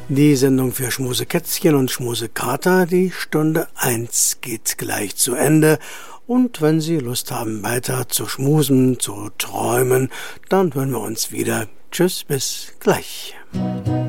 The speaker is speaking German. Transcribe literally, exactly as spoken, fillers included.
Die Sendung für Schmusekätzchen und Schmusekater, die Stunde eins geht gleich zu Ende. Und wenn Sie Lust haben, weiter zu schmusen, zu träumen, dann hören wir uns wieder. Tschüss, bis gleich.